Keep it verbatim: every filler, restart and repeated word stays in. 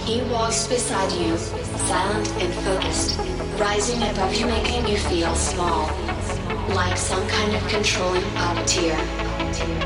He walks beside you, silent and focused, rising above you, making you feel small, like some kind of controlling puppeteer.